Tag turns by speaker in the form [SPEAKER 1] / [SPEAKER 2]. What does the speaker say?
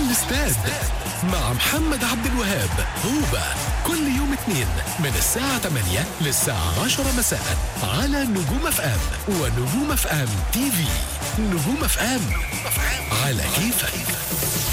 [SPEAKER 1] الاستاد مع محمد عبد الوهاب هوبا، كل يوم اثنين من الساعة 8 للساعة 10 مساء على نجوم اف ام ونجوم اف ام تي في. نجوم اف ام على كيفك.